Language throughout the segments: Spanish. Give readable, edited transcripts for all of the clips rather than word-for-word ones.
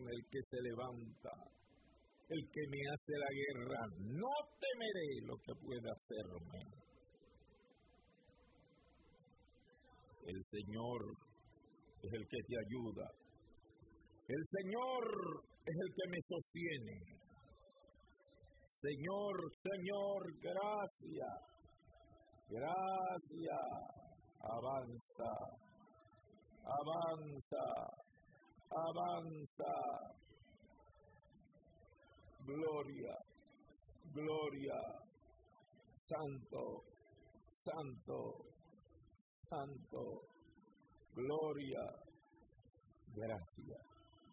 con el que se levanta, el que me hace la guerra. No temeré lo que pueda hacerme. El Señor es el que te ayuda. El Señor es el que me sostiene. Señor, gracias. Gracias. Avanza. Gloria. Santo. Gloria. Gracias.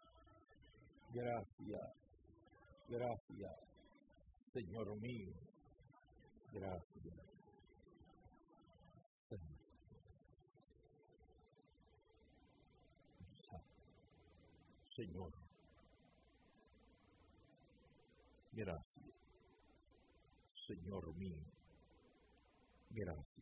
Señor mío. Gracias. Señor. Gracias. Señor mío. Gracias.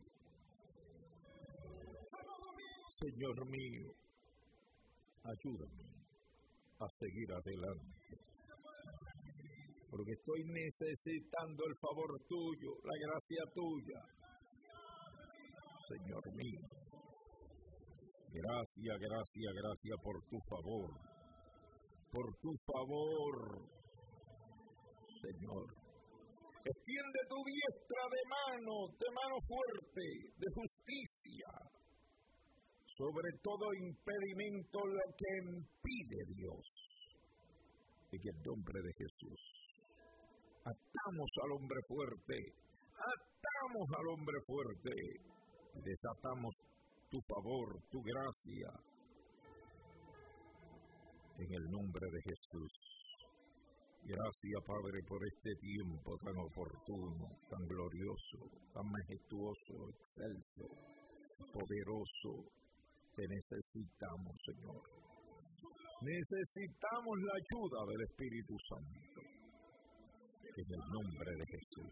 Señor mío, ayúdame a seguir adelante, porque estoy necesitando el favor tuyo, la gracia tuya. Señor mío, gracias por tu favor, Señor. Extiende tu diestra de mano fuerte, de justicia, sobre todo impedimento lo que impide Dios. En el nombre de Jesús, atamos al hombre fuerte, y desatamos tu favor, tu gracia, en el nombre de Jesús. Gracias, Padre, por este tiempo tan oportuno, tan glorioso, tan majestuoso, excelso, poderoso. Te necesitamos, Señor. Necesitamos la ayuda del Espíritu Santo. En el nombre de Jesús.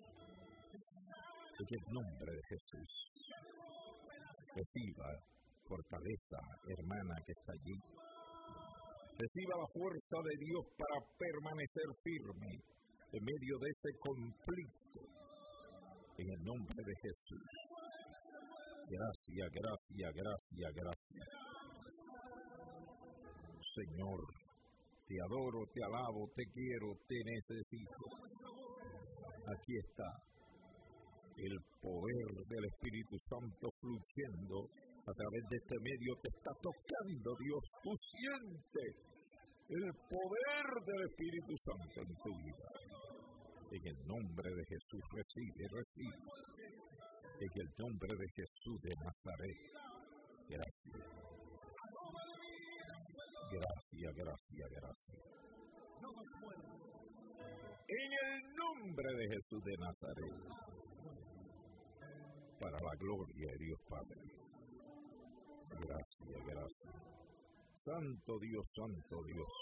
En el nombre de Jesús. Reciba fortaleza, hermana que está allí. Reciba la fuerza de Dios para permanecer firme en medio de este conflicto. En el nombre de Jesús. Gracias. Señor, te adoro, te alabo, te quiero, te necesito. Aquí está el poder del Espíritu Santo fluyendo a través de este medio. Te está tocando, Dios. Tú sientes el poder del Espíritu Santo en tu vida. En el nombre de Jesús, recibe. En el nombre de Jesús de Nazaret. Gracias. En el nombre de Jesús de Nazaret. Para la gloria de Dios Padre. Gracias. Santo Dios.